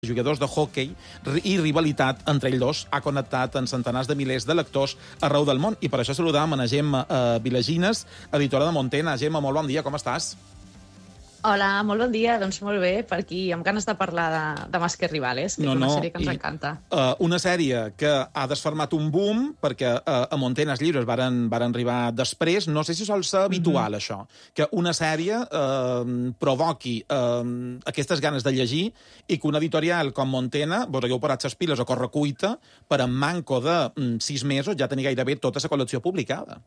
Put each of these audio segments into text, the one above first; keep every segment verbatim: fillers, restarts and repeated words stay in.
jugadors de hoquei i rivalitat entre ells dos ha connectat en centenars de milers de lectors arreu del món. I per això saludam a Gemma eh, Vilagines, editora de Montena. Gemma, molt bon dia, com estàs? Hola, molt bon dia. Doncs molt bé, per aquí, amb ganes de parlar de, de Más que Rivales, que no, és una no, sèrie que ens i, encanta. Uh, una sèrie que ha desfermat un boom, perquè uh, a Montena els llibres varen, varen arribar després. No sé si sol ser habitual, mm-hmm. això, que una sèrie uh, provoqui uh, aquestes ganes de llegir i que una editorial com Montena, vos hagueu parat les piles a correcuita per en manco de um, sis mesos ja tenir gairebé tota la col·lecció publicada.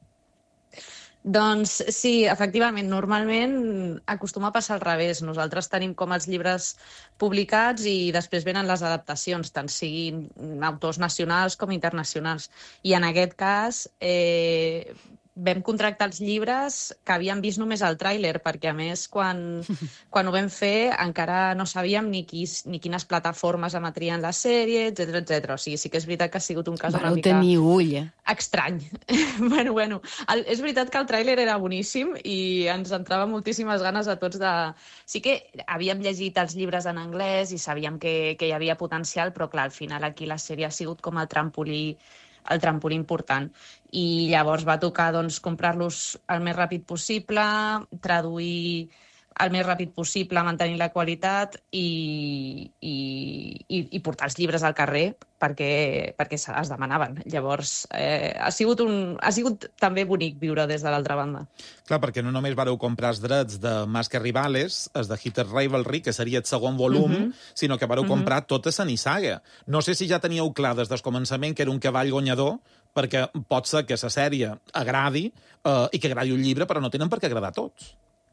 Doncs sí, efectivament, normalment acostuma a passar al revés. Nosaltres tenim com els llibres publicats i després venen les adaptacions, tant siguin autors nacionals com internacionals. I en aquest cas eh, vam contractar els llibres que havíem vist només al tràiler, perquè a més quan, quan ho vam fer encara no sabíem ni, qui, ni quines plataformes emetrien la sèrie, etcètera, etcètera. O sigui, sí que és veritat que ha sigut un cas Vareu una mica tenir ull, eh? estrany. bueno, bueno, el, és veritat que el tràiler era boníssim i ens entrava moltíssimes ganes a tots de... Sí que havíem llegit els llibres en anglès i sabíem que, que hi havia potencial, però clar, al final aquí la sèrie ha sigut com el trampolí el trampolí important. I llavors va tocar doncs, comprar-los el més ràpid possible, traduir el més ràpid possible, mantenir la qualitat i, i, i, i portar els llibres al carrer perquè, perquè es demanaven. Llavors, eh, ha, sigut un, ha sigut també bonic viure des de l'altra banda. Clar, perquè no només vareu comprar els drets de Más que Rivales, els de Hitter Rivalry, que seria el segon volum, uh-huh. sinó que vareu uh-huh. comprar tota la nissaga. No sé si ja teníeu clar des del començament que era un cavall guanyador, perquè pot ser que la sèrie agradi eh, i que agradi un llibre, però no tenen per què agradar a tots.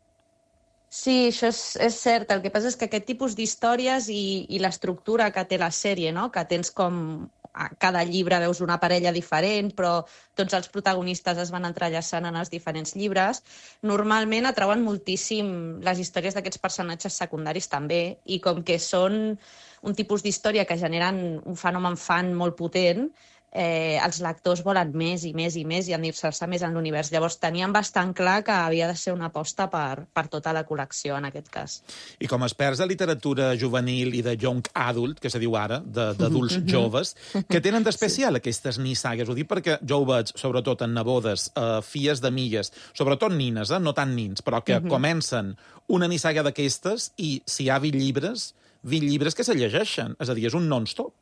Sí, això és, és cert. El que passa és que aquest tipus d'històries i, i l'estructura que té la sèrie, no? Que tens com a cada llibre veus una parella diferent, però tots els protagonistes es van entrellaçant en els diferents llibres, normalment atrauen moltíssim les històries d'aquests personatges secundaris també, i com que són un tipus d'història que generen un fenomen fan molt potent, Eh, els lectors volen més i més i més i endinsar-se més en l'univers. Llavors teníem bastant clar que havia de ser una aposta per, per tota la col·lecció, en aquest cas. I com a experts de literatura juvenil i de young adult, que se diu ara, d'adults mm-hmm. joves, què tenen d'especial sí. aquestes nissagues? Ho dic perquè jo ho veig, sobretot en nebodes, eh, filles d'amigues, sobretot nines, eh, no tant nins, però que mm-hmm. comencen una nissaga d'aquestes i si hi ha vint llibres, vint llibres que se llegeixen. És a dir, és un non-stop.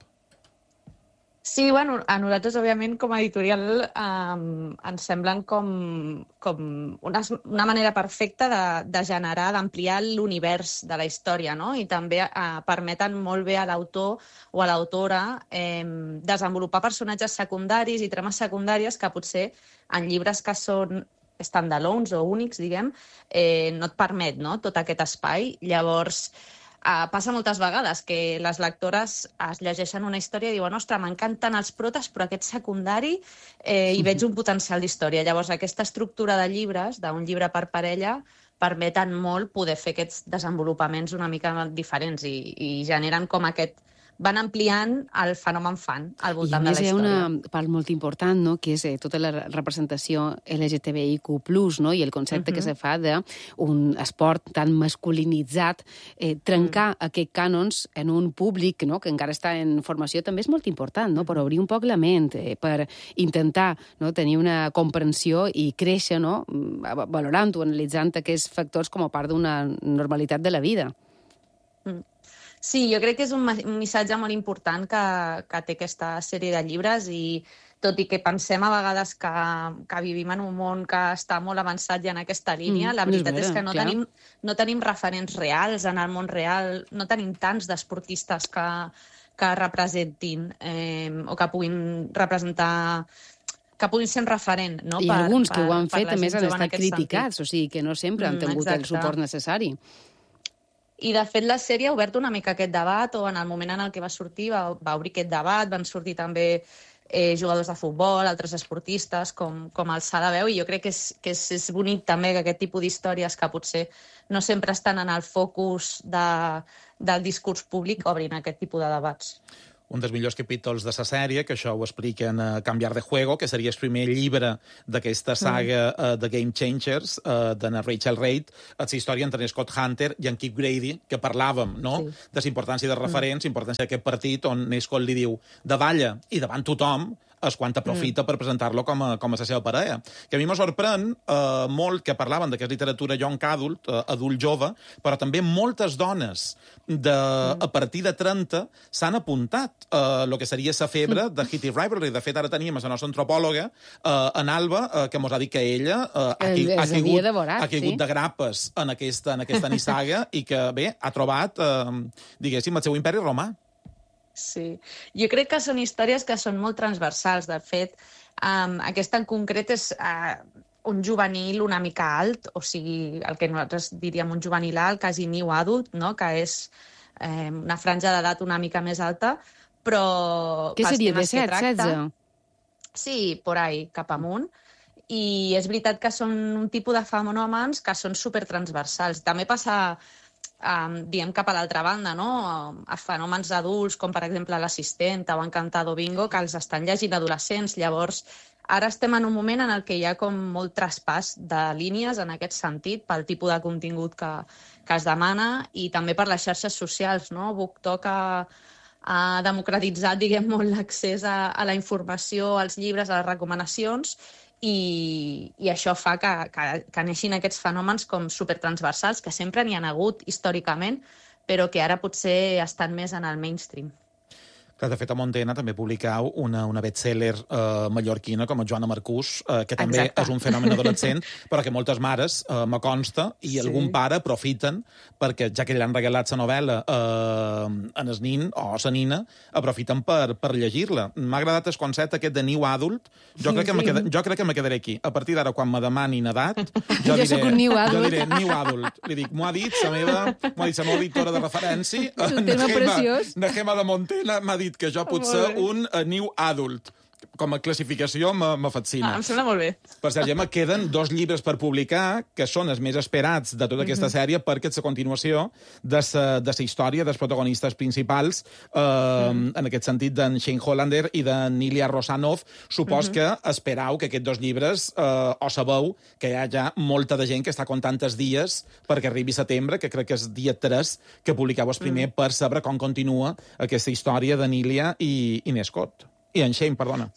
Sí, bueno, a nosaltres, òbviament, com a editorial, eh, ens semblen com, com una, una manera perfecta de, de generar, d'ampliar l'univers de la història, no? I també eh, permeten molt bé a l'autor o a l'autora eh, desenvolupar personatges secundaris i trames secundàries que potser en llibres que són standalones o únics, diguem, eh, no et permet, no?, tot aquest espai. Llavors, Uh, passa moltes vegades que les lectores es llegeixen una història i diuen ostres, m'encanten els protes, però aquest secundari eh, hi veig un potencial d'història. Llavors, aquesta estructura de llibres, d'un llibre per parella, permeten molt poder fer aquests desenvolupaments una mica diferents i, i generen com aquest... van ampliant el fenomen fan al voltant de la història. I a més hi ha una part molt important, no?, que és eh, tota la representació L G T B I Q plus, no?, i el concepte uh-huh. que se fa d'un esport tan masculinitzat, eh, trencar uh-huh. aquests cànons en un públic, no?, que encara està en formació, també és molt important, no?, per obrir un poc la ment, eh, per intentar, no?, tenir una comprensió i créixer, no?, valorant o analitzant aquests factors com a part d'una normalitat de la vida. Mm. Sí, jo crec que és un, un missatge molt important que, que té aquesta sèrie de llibres i tot i que pensem a vegades que, que vivim en un món que està molt avançat ja en aquesta línia, mm, la veritat és, vera, és que no tenim, no tenim referents reals en el món real, no tenim tants d'esportistes que, que representin eh, o que puguin representar que puguin ser un referent. No? I per, alguns per, que ho han fet, a més, han estat criticats, sentit. O sigui que no sempre han tingut mm, el suport necessari. I, de fet, la sèrie ha obert una mica aquest debat, o en el moment en el que va sortir va, va obrir aquest debat, van sortir també eh, jugadors de futbol, altres esportistes, com, com el s'ha de veu, i jo crec que, és, que és, és bonic també que aquest tipus d'històries que potser no sempre estan en el focus de, del discurs públic obrin aquest tipus de debats. un dels millors capítols de la sèrie, que això ho expliquen a Canviar de Juego, que seria el primer llibre d'aquesta saga mm. uh, de Game Changers, uh, de na Rachel Reid, és la història entre Scott Hunter i en Kip Grady, que parlàvem, no?, sí. de la importància de referents, mm. importància d'aquest partit, on Scott li diu davalla i davant tothom, és quan aprofita mm. per presentar-lo com a, com a la seva parella. Que a mi me sorprèn eh, molt que parlaven d'aquesta literatura young adult, eh, adult jove, però també moltes dones de, mm. a partir de trenta s'han apuntat a eh, el que seria la febre de Hitty Rivalry. De fet, ara teníem la nostra antropòloga, eh, en Alba, eh, que mos ha dit que ella eh, ha, ha, caigut, devorat, ha caigut sí? de grapes en aquesta, en aquesta nissaga i que, bé, ha trobat, eh, diguéssim, el seu imperi romà. Sí, jo crec que són històries que són molt transversals. De fet, um, aquesta en concret és uh, un juvenil una mica alt, o sigui, el que nosaltres diríem un juvenil alt, quasi new adult, no?, que és eh, una franja d'edat una mica més alta, però... Què seria, de set, setze? Sí, por ahí, cap amunt. I és veritat que són un tipus de fenòmens que són supertransversals. També passa... Um, diem cap a l'altra banda, no? A fenòmens adults, com per exemple l'assistent o Encantado Bingo, que els estan llegint adolescents. Llavors, ara estem en un moment en el que hi ha com molt traspàs de línies en aquest sentit, pel tipus de contingut que, que es demana i també per les xarxes socials, no? BookTok ha, ha democratitzat, diguem, molt l'accés a, a la informació, als llibres, a les recomanacions. I, i això fa que, que, que neixin aquests fenòmens com supertransversals, que sempre n'hi ha hagut històricament, però que ara potser estan més en el mainstream. Que, de fet, a Montena també publicau una, una bestseller eh, mallorquina com a Joana Marcús, eh, que també Exacte. És un fenomen adolescent, però que moltes mares, eh, me consta, i sí. algun pare aprofiten, perquè ja que li han regalat la novel·la eh, en el nin o la nina, aprofiten per, per llegir-la. M'ha agradat el concepte aquest de new adult. Jo crec que, sí. queda, jo crec que me quedaré aquí. A partir d'ara, quan me demanin edat, jo, jo diré, new jo diré new adult. Li dic, m'ho ha dit la meva, m'ho ha dit la meva editora de referència, és un tema preciós. Na Gemma de Montena m'ha dit que jo pot ser un uh, new adult. Com a classificació me fascina. Ah, em sembla molt bé. Per cert, Gemma, queden dos llibres per publicar, que són els més esperats de tota aquesta mm -hmm. sèrie, perquè és la continuació de la de història dels protagonistes principals, eh, mm. en aquest sentit d'en Shane Hollander i de Nilia Rosanov. Supos mm -hmm. que esperau que aquests dos llibres, eh, o sabeu que hi ha ja molta de gent que està comptant els dies perquè arribi setembre, que crec que és dia tres, que publiqueu el primer mm. per saber com continua aquesta història de Nilia i, i Scott. I en Shane, perdona.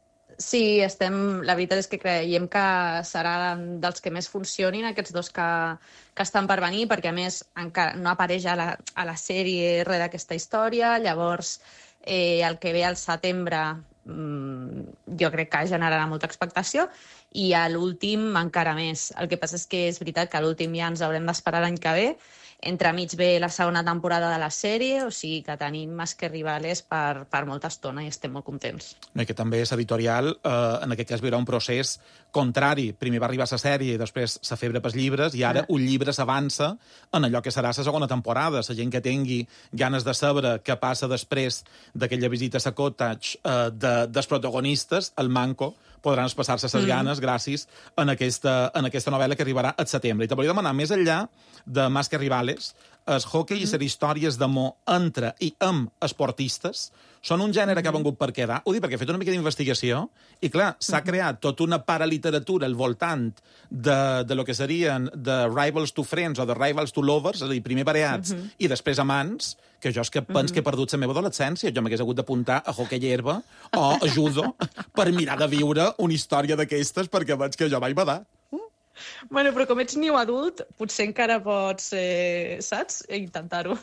Sí, estem... la veritat és que creiem que seran dels que més funcionin aquests dos que, que estan per venir, perquè a més encara no apareix a la, a la sèrie res d'aquesta història. Llavors, eh, el que ve al setembre mmm, jo crec que generarà molta expectació, i a l'últim encara més. El que passa és que és veritat que a l'últim ja ens haurem d'esperar l'any que ve. Entremig ve la segona temporada de la sèrie, o sigui que tenim Más que Rivales per, per molta estona i estem molt contents. No, i que també és editorial, eh, en aquest cas hi haurà un procés contrari. Primer va arribar la sèrie i després la febre pels llibres, i ara ah. un llibre s'avança en allò que serà la segona temporada. La gent que tingui ganes de saber què passa després d'aquella visita a la cottage eh, de, dels protagonistes, el manco, podran expressar-se les mm. ganes gràcies en aquesta, en aquesta novel·la que arribarà al setembre. I te volia demanar, més enllà de Más que Rivales, el hockey mm. i les històries d'amor entre i amb esportistes són un gènere mm. que ha vengut per quedar. Ho dic perquè he fet una mica d'investigació i, clar, s'ha mm. creat tota una paraliteratura al voltant de, de lo que serien de Rivals to Friends o de Rivals to Lovers, és a dir, primer pareats mm -hmm. i després amants, que jo és que penso mm -hmm. que he perdut la meva adolescència. Jo m'hagués hagut d'apuntar a hockey herba o a judo per mirar de viure una història d'aquestes, perquè veig que jo vaig badar. Bueno, però com ets new adult, potser encara pots, eh, saps, intentar-ho.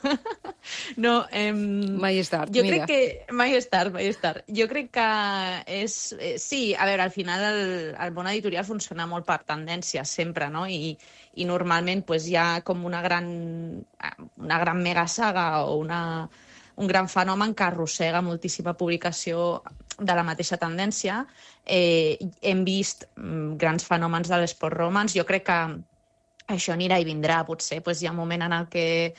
No, eh, mai és tard, jo mira. crec que... Mai és tard, mai és tard. Jo crec que és... Eh, sí, a veure, al final el, el món editorial funciona molt per tendències, sempre, no? I, i normalment pues, hi ha com una gran, una gran mega saga o una, un gran fenomen que arrossega moltíssima publicació de la mateixa tendència. Eh, hem vist mm, grans fenòmens de l'esport romans. Jo crec que això anirà i vindrà, potser. Pues hi ha un moment en el que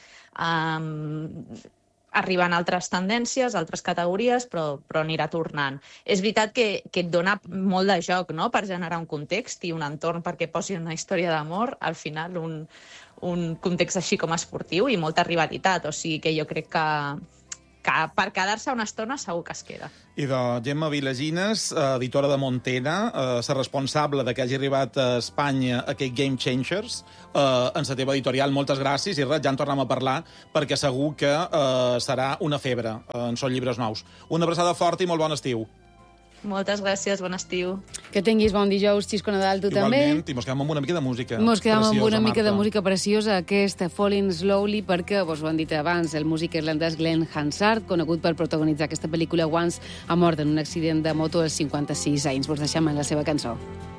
um, arriben altres tendències, altres categories, però, però anirà tornant. És veritat que, que et dona molt de joc, no?, per generar un context i un entorn perquè posi una història d'amor, al final un, un context així com esportiu i molta rivalitat. O sigui que jo crec que que per quedar-se una estona segur que es queda. I de Gemma Vilagines, editora de Montena, la responsable de que hagi arribat a Espanya aquest Game Changers, en la teva editorial, moltes gràcies, i res, ja en tornem a parlar, perquè segur que serà una febre en Són llibres nous. Una abraçada forta i molt bon estiu. Moltes gràcies, bon estiu. Que tinguis bon dijous, Xisco Nadal, tu també. Igualment, i mos quedem amb una mica de música. Mos quedem amb una mica de música preciosa, aquesta Falling Slowly, perquè, vos ho han dit abans, el músic irlandès Glenn Hansard, conegut per protagonitzar aquesta pel·lícula Once, ha mort en un accident de moto als cinquanta-sis anys. Vos deixem en la seva cançó.